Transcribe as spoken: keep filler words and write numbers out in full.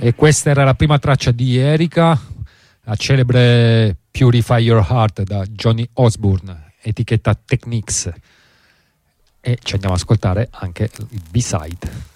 E questa era la prima traccia di Erika, la celebre Purify Your Heart da Johnny Osbourne, etichetta Technics. E ci andiamo ad ascoltare anche il B-side.